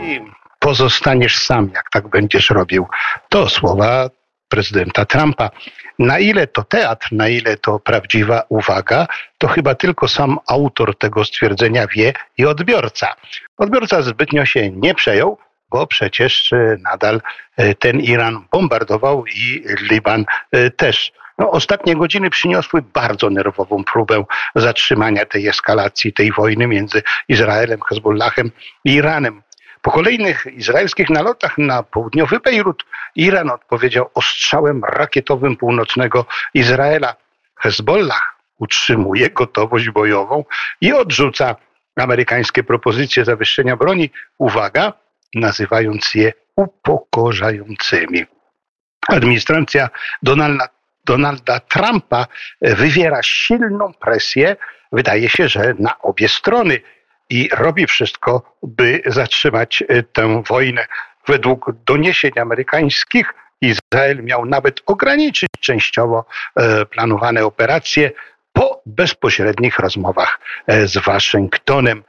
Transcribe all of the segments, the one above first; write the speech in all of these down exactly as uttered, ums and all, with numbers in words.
i pozostaniesz sam, jak tak będziesz robił. To słowa prezydenta Trumpa. Na ile to teatr, na ile to prawdziwa uwaga, to chyba tylko sam autor tego stwierdzenia wie i odbiorca. Odbiorca zbytnio się nie przejął, bo przecież nadal ten Iran bombardował i Liban też. No, ostatnie godziny przyniosły bardzo nerwową próbę zatrzymania tej eskalacji, tej wojny między Izraelem, Hezbollahem i Iranem. Po kolejnych izraelskich nalotach na południowy Bejrut Iran odpowiedział ostrzałem rakietowym północnego Izraela. Hezbollah utrzymuje gotowość bojową i odrzuca amerykańskie propozycje zawieszenia broni. Uwaga, nazywając je upokorzającymi. Administracja Donalda, Donalda Trumpa wywiera silną presję, wydaje się, że na obie strony i robi wszystko, by zatrzymać tę wojnę. Według doniesień amerykańskich Izrael miał nawet ograniczyć częściowo planowane operacje po bezpośrednich rozmowach z Waszyngtonem.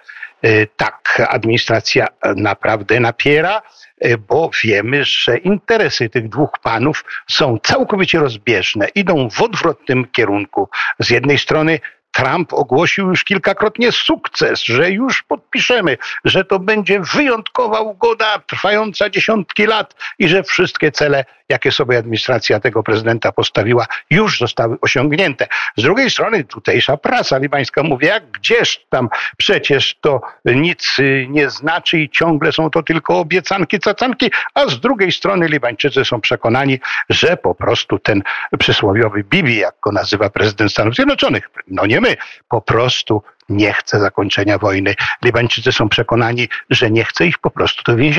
Tak, administracja naprawdę napiera, bo wiemy, że interesy tych dwóch panów są całkowicie rozbieżne, idą w odwrotnym kierunku. Z jednej strony Trump ogłosił już kilkakrotnie sukces, że już podpiszemy, że to będzie wyjątkowa ugoda trwająca dziesiątki lat i że wszystkie cele, jakie sobie administracja tego prezydenta postawiła, już zostały osiągnięte. Z drugiej strony tutejsza prasa libańska mówi, jak gdzież tam przecież to nic nie znaczy i ciągle są to tylko obiecanki, cacanki, a z drugiej strony Libańczycy są przekonani, że po prostu ten przysłowiowy Bibi, jak go nazywa prezydent Stanów Zjednoczonych, no nie my, po prostu nie chce zakończenia wojny. Libańczycy są przekonani, że nie chce ich po prostu do więzienia.